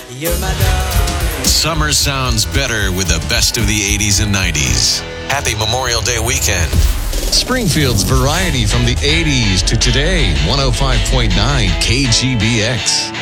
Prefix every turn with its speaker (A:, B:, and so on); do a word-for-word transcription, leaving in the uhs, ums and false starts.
A: You're my darling.
B: Summer sounds better with the best of the eighties and nineties. Happy Memorial Day weekend.
C: Springfield's variety from the eighties to today. one oh five point nine K G B X.